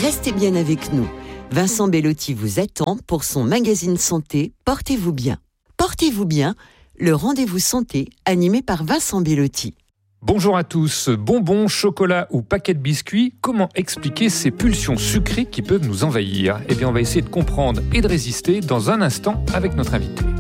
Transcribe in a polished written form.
Restez bien avec nous. Vincent Bellotti vous attend pour son magazine santé Portez-vous bien. Portez-vous bien, le rendez-vous santé animé par Vincent Bellotti. Bonjour à tous. Bonbons, chocolat ou paquets de biscuits, comment expliquer ces pulsions sucrées qui peuvent nous envahir ? Eh bien, on va essayer de comprendre et de résister dans un instant avec notre invité.